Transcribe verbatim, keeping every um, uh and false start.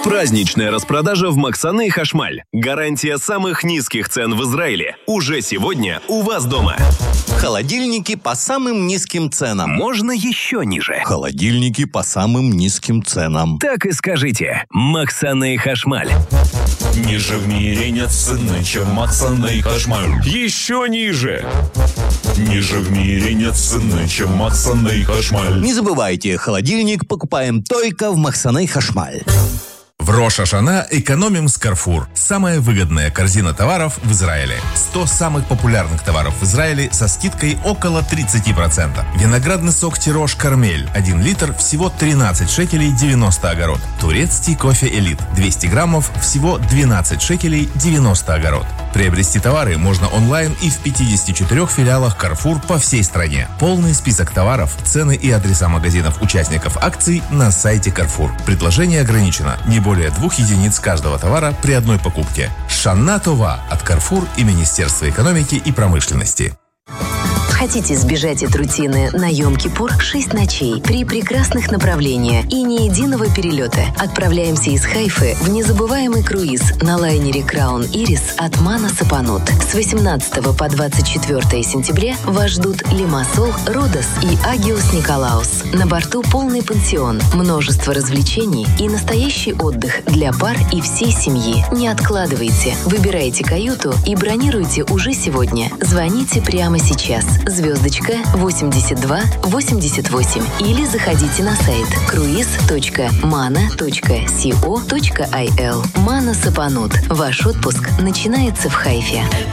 Праздничная распродажа в Максаны Хашмаль. Гарантия самых низких цен в Израиле. Уже сегодня у вас дома. Холодильники по самым низким ценам. Можно еще ниже. Холодильники по самым низким ценам. Так и скажите. Максаны Хашмаль. Ниже в мире нет цены, чем Максаны Хашмаль. Еще ниже. Ниже в мире нет цены, чем Максаны Хашмаль. Не забывайте, холодильник покупаем только в Максаны Хашмаль. В Рош ха-Шана экономим с Carrefour. Самая выгодная корзина товаров в Израиле. сто самых популярных товаров в Израиле со скидкой около тридцать процентов. Виноградный сок Тирош Кармель. один литр всего тринадцать шекелей девяносто огород. Турецкий кофе Элит. двести граммов всего двенадцать шекелей девяносто огород. Приобрести товары можно онлайн и в пятидесяти четырёх филиалах Carrefour по всей стране. Полный список товаров, цены и адреса магазинов участников акций на сайте Carrefour. Предложение ограничено. Не более двух единиц каждого товара при одной покупке. Шана Това от Carrefour и Министерства экономики и промышленности. Хотите сбежать от рутины на Йом-Кипур? Шесть ночей при прекрасных направлениях и ни единого перелета. Отправляемся из Хайфы в незабываемый круиз на лайнере Краун Ирис от Мана Сапанут. С восемнадцатого по двадцать четвёртое сентября вас ждут Лимассол, Родос и Агиос Николаус. На борту полный пансион, множество развлечений и настоящий отдых для пар и всей семьи. Не откладывайте, выбирайте каюту и бронируйте уже сегодня. Звоните прямо сейчас. Звездочка восемьдесят два восемьдесят восемь или заходите на сайт круиз точка мана точка ко точка ай эл. Мана Сапанут. Ваш отпуск начинается в Хайфе.